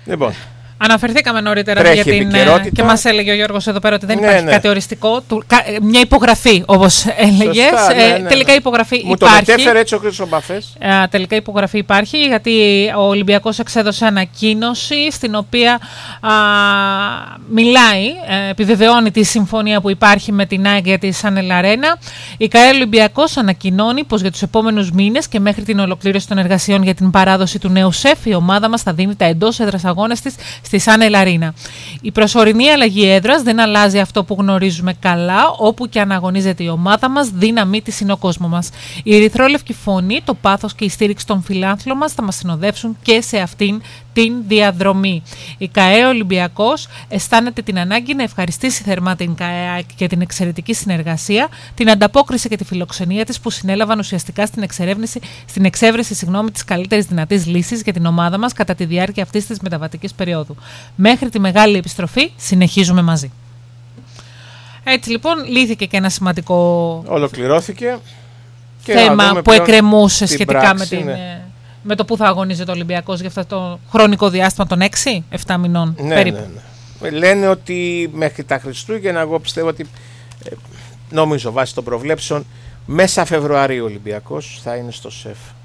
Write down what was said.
Λοιπόν. Αναφερθήκαμε νωρίτερα για την. Και μας έλεγε ο Γιώργος εδώ πέρα ότι δεν υπάρχει κάτι οριστικό. Μια υπογραφή, όπως έλεγες. Τελικά η υπογραφή υπάρχει. Μου το μετέφερε έτσι ο Χρήστος Μπαφές. Τελικά η υπογραφή υπάρχει, γιατί ο Ολυμπιακός εξέδωσε ανακοίνωση στην οποία μιλάει, επιβεβαιώνει τη συμφωνία που υπάρχει με την ΑΕΚ για τη Sunel Arena. Η ΚΑΕ Ολυμπιακός ανακοινώνει πως για τους επόμενους μήνες και μέχρι την ολοκλήρωση των εργασιών για την παράδοση του νέου ΣΕΦ, η ομάδα μας θα δίνει τα εντός έδρας αγώνες της στη Sunel Arena. Η προσωρινή αλλαγή έδρας δεν αλλάζει αυτό που γνωρίζουμε καλά, όπου και αν αγωνίζεται η ομάδα μας, δύναμή της είναι ο κόσμος μας. Η ερυθρόλευκη φωνή, το πάθος και η στήριξη των φιλάνθρωπων μας θα μας συνοδεύσουν και σε αυτήν την διαδρομή. Η ΚΑΕ Ολυμπιακός αισθάνεται την ανάγκη να ευχαριστήσει θερμά την ΚΑΕ για την εξαιρετική συνεργασία, την ανταπόκριση και τη φιλοξενία της που συνέλαβαν ουσιαστικά στην εξέβρεση της καλύτερης δυνατής λύσης για την ομάδα μας κατά τη διάρκεια αυτής της μεταβατικής περίοδου. Μέχρι τη μεγάλη επιστροφή συνεχίζουμε μαζί. Έτσι λοιπόν λύθηκε και ένα σημαντικό ολοκληρώθηκε και θέμα που εκκρεμούσε σχετικά με το που θα αγωνίζεται ο Ολυμπιακός για αυτό το χρονικό διάστημα των 6-7 μηνών περίπου. Ναι. Λένε ότι μέχρι τα Χριστούγεννα, εγώ πιστεύω ότι νομίζω βάσει των προβλέψεων μέσα Φεβρουαρίου ο Ολυμπιακός θα είναι στο ΣΕΦ.